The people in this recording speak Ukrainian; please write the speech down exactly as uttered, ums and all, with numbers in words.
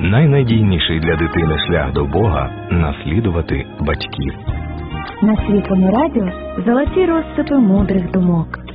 Найнадійніший для дитини шлях до Бога – наслідувати батьків. На Світлому радіо золоті розсипи мудрих думок.